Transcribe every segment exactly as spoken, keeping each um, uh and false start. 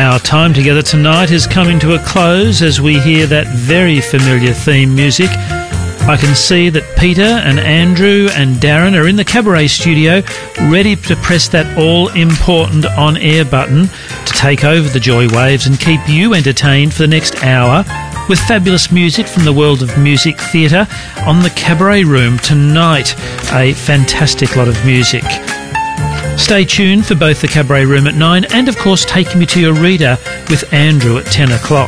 Our time together tonight is coming to a close as we hear that very familiar theme music. I can see that Peter and Andrew and Darren are in the Cabaret studio ready to press that all-important on-air button to take over the Joy Waves and keep you entertained for the next hour with fabulous music from the world of music theatre on the Cabaret Room tonight. A fantastic lot of music. Stay tuned for both the Cabaret Room at nine and, of course, Taking Me to Your Reader with Andrew at ten o'clock.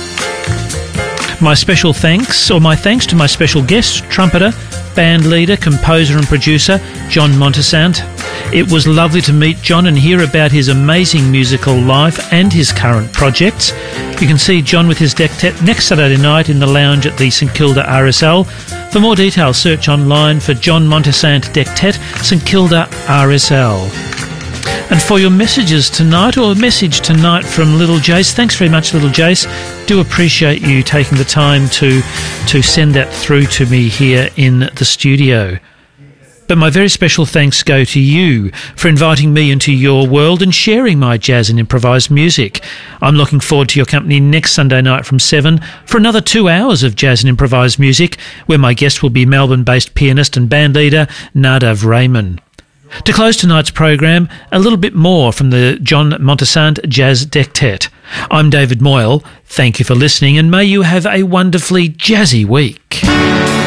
My special thanks, or my thanks to my special guest, trumpeter, band leader, composer and producer, John Montesant. It was lovely to meet John and hear about his amazing musical life and his current projects. You can see John with his dectet next Saturday night in the lounge at the St Kilda R S L. For more details, search online for John Montesant Dectet, St Kilda R S L. And for your messages tonight, or a message tonight from Little Jace, thanks very much, Little Jace. Do appreciate you taking the time to, to send that through to me here in the studio. But my very special thanks go to you for inviting me into your world and sharing my jazz and improvised music. I'm looking forward to your company next Sunday night from seven for another two hours of jazz and improvised music, where my guest will be Melbourne-based pianist and bandleader Nadav Raymond. To close tonight's program, a little bit more from the John Montesant Jazz Dectet. I'm David Moyle. Thank you for listening, and may you have a wonderfully jazzy week.